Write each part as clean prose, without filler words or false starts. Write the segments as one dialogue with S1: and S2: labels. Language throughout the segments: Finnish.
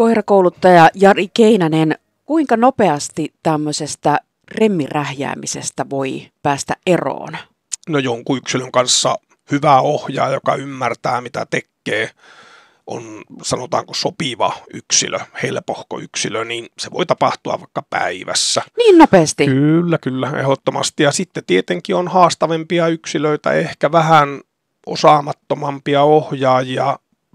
S1: Koirakouluttaja Jari Keinänen, kuinka nopeasti tämmöisestä remmirähjäämisestä voi päästä eroon?
S2: No jonkun yksilön kanssa hyvä ohjaaja, joka ymmärtää mitä tekee, on sanotaanko sopiva yksilö, helpohko yksilö, niin se voi tapahtua vaikka päivässä.
S1: Niin nopeasti?
S2: Kyllä, ehdottomasti. Ja sitten tietenkin on haastavimpia yksilöitä, ehkä vähän osaamattomampia ohjaajia,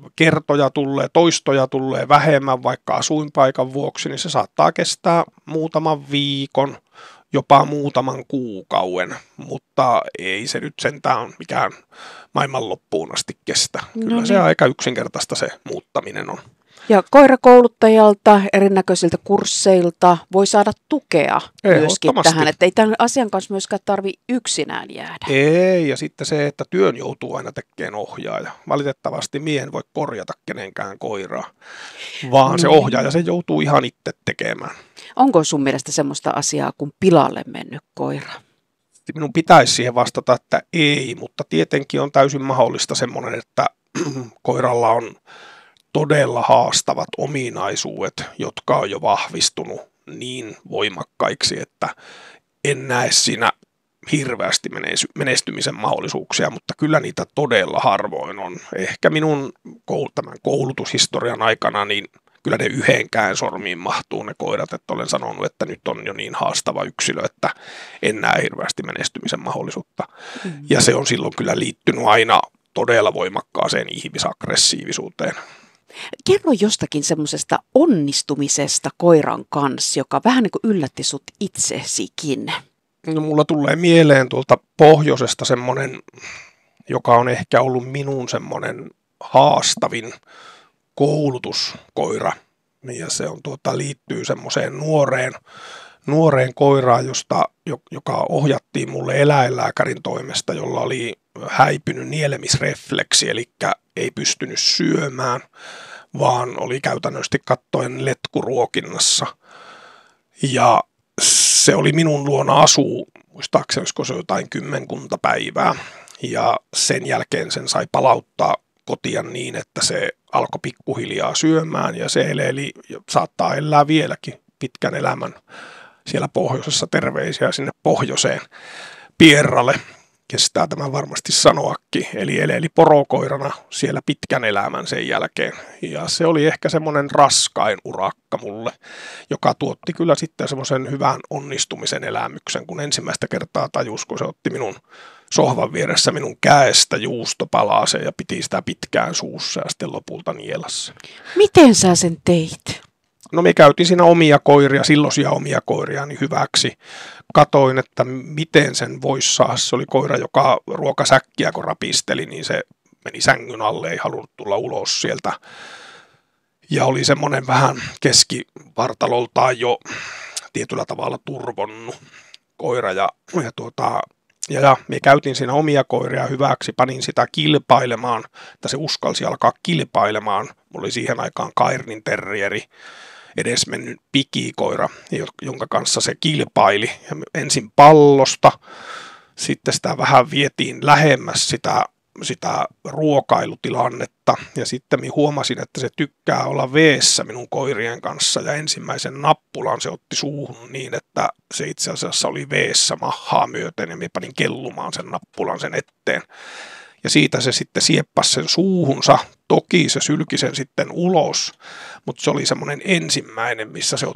S2: toistoja tulee vähemmän vaikka asuinpaikan vuoksi, niin se saattaa kestää muutaman viikon, jopa muutaman kuukauden, mutta ei se nyt sentään mikään maailmanloppuun asti kestä. Kyllä se aika yksinkertaista se muuttaminen on.
S1: Ja koirakouluttajalta, erinäköisiltä kursseilta voi saada tukea myöskin tähän, että ei tämän asian kanssa myöskään tarvitse yksinään jäädä.
S2: Ei, ja sitten se, että työn joutuu aina tekemään ohjaaja. Valitettavasti mie en voi korjata kenenkään koiraa, vaan se ohjaaja se joutuu ihan itse tekemään.
S1: Onko sun mielestä semmoista asiaa kuin pilalle mennyt koira?
S2: Minun pitäisi siihen vastata, että ei, mutta tietenkin on täysin mahdollista semmoinen, että koiralla on todella haastavat ominaisuudet, jotka on jo vahvistunut niin voimakkaiksi, että en näe siinä hirveästi menestymisen mahdollisuuksia, mutta kyllä niitä todella harvoin on. Ehkä minun tämän koulutushistorian aikana niin kyllä ne yhdenkään sormiin mahtuu ne koirat, että olen sanonut, että nyt on jo niin haastava yksilö, että en näe hirveästi menestymisen mahdollisuutta. Ja se on silloin kyllä liittynyt aina todella voimakkaaseen ihmisaggressiivisuuteen.
S1: Kerro jostakin semmoisesta onnistumisesta koiran kanssa, joka vähän niin kuin yllätti sut itsesikin.
S2: No, mulla tulee mieleen tuolta pohjoisesta semmoinen, joka on ehkä ollut minun semmoinen haastavin koulutuskoira. Ja se on liittyy semmoiseen nuoreen koiraan, joka ohjattiin mulle eläinlääkärin toimesta, jolla oli häipynyt nielemisrefleksi, eli ei pystynyt syömään, vaan oli käytännössä kattoen letkuruokinnassa. Ja se oli minun luona asuu, muistaakseni olisiko se jotain 10 päivää. Ja sen jälkeen sen sai palauttaa kotia niin, että se alkoi pikkuhiljaa syömään ja se eli saattaa elää vieläkin pitkän elämän siellä pohjoisessa. Terveisiä sinne pohjoiseen. Pierralle kestää tämän varmasti sanoakin. Eli porokoirana siellä pitkän elämän sen jälkeen. Ja se oli ehkä semmoinen raskain urakka mulle, joka tuotti kyllä sitten semmoisen hyvän onnistumisen elämyksen, kun ensimmäistä kertaa tajus, kun se otti minun sohvan vieressä minun käestä juustopalaaseen ja piti sitä pitkään suussa ja sitten lopulta nielassa.
S1: Miten sä sen teit?
S2: No me käytiin siinä silloisia omia koiriani hyväksi. Katoin, että miten sen voisi saada. Se oli koira, joka ruokasäkkiä kun rapisteli, niin se meni sängyn alle, ei halunnut tulla ulos sieltä. Ja oli semmoinen vähän keskivartaloltaan jo tietyllä tavalla turvonnut koira. Ja me käytiin siinä omia koiria hyväksi, panin sitä kilpailemaan, että se uskalsi alkaa kilpailemaan. Mulla oli siihen aikaan Cairnin terrieri, edesmennyt pikikoira, jonka kanssa se kilpaili. Ja ensin pallosta, sitten sitä vähän vietiin lähemmäs sitä ruokailutilannetta. Ja sitten minä huomasin, että se tykkää olla veessä minun koirien kanssa. Ja ensimmäisen nappulan se otti suuhun niin, että se itse asiassa oli veessä mahaa myöten. Ja minä panin kellumaan sen nappulan sen eteen. Ja siitä se sitten sieppasi sen suuhunsa. Toki se sylki sen sitten ulos, mutta se oli semmoinen ensimmäinen, missä se